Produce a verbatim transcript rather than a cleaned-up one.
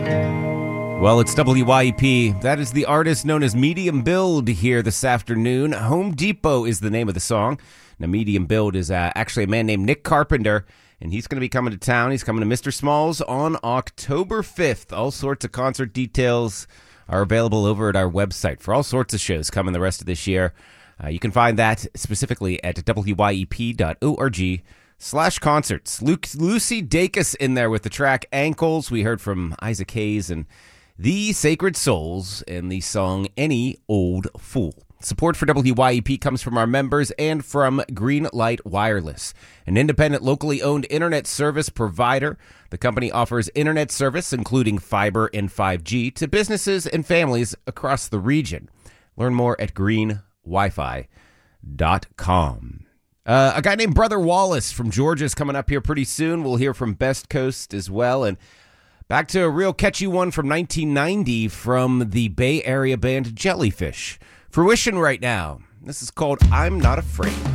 Well, it's W Y E P. That is the artist known as Medium Build here this afternoon. Home Depot is the name of the song. Now, Medium Build is uh, actually a man named Nick Carpenter, and he's going to be coming to town. He's coming to Mister Smalls on October fifth. All sorts of concert details are available over at our website for all sorts of shows coming the rest of this year. Uh, you can find that specifically at W Y E P dot org slash concerts. Luke, Lucy Dacus in there with the track Ankles. We heard from Isaac Hayes and The Sacred Souls and the song Any Old Fool. Support for W Y E P comes from our members and from Greenlight Wireless, an independent, locally owned internet service provider. The company offers internet service, including fiber and five G, to businesses and families across the region. Learn more at green wi fi dot com. Uh, a guy named Brother Wallace from Georgia is coming up here pretty soon. We'll hear from Best Coast as well. And back to a real catchy one from nineteen ninety from the Bay Area band Jellyfish. Fruition right now. This is called I'm Not Afraid.